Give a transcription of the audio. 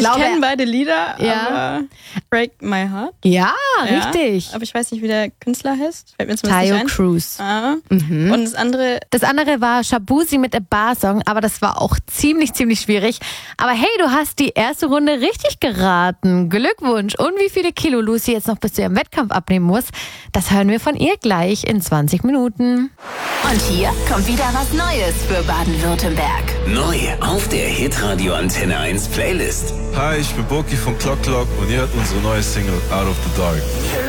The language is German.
Also ich kenne beide Lieder, aber Break My Heart. Ja, richtig. Aber ich weiß nicht, wie der Künstler heißt. Fällt mir zumindest Tayo nicht ein. Cruz. Und das andere... Das andere war Shabuzi mit A Bar Song, aber das war auch ziemlich schwierig. Aber hey, du hast die erste Runde richtig geraten. Glückwunsch. Und wie viele Kilo Lucy jetzt noch bis zu ihrem Wettkampf abnehmen muss, das hören wir von ihr gleich in 20 Minuten. Und hier kommt wieder was Neues für Baden-Württemberg. Neu auf der Hitradio Antenne 1 Playlist. Hi, ich bin Boki von Clock Clock und ihr hört unsere neue Single Out of the Dark.